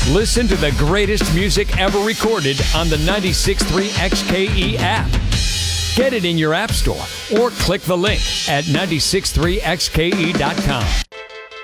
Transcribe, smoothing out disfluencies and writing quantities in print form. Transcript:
Listen to the greatest music ever recorded on the 96.3 XKE app. Get it in your app store or click the link at 963xke.com.